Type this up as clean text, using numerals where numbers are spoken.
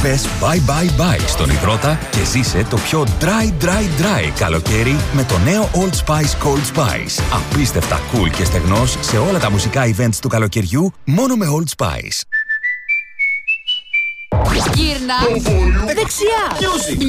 Πες bye bye bye στον υδρότα και ζήσε το πιο dry καλοκαίρι με το νέο Old Spice Cold Spice. Απίστευτα cool και στεγνός σε όλα τα μουσικά events του καλοκαιριού μόνο με Old Spice. Γύρνα δεξιά.